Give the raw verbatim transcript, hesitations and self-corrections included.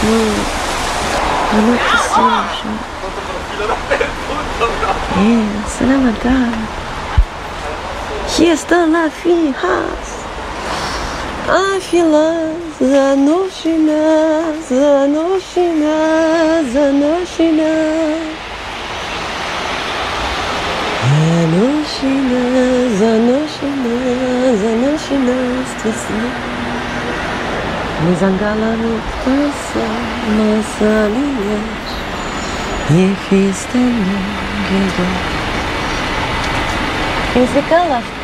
Anoitecendo já. É, será Natal. Aqui estão lá filhas. Ai, filhas, Zanoshina, Zanoshina, Zanoshina. Zanoshina, Zanoshina, Zanoshina, Stasi. Mizangala no passa, nossa linhas. E fiz também. Musical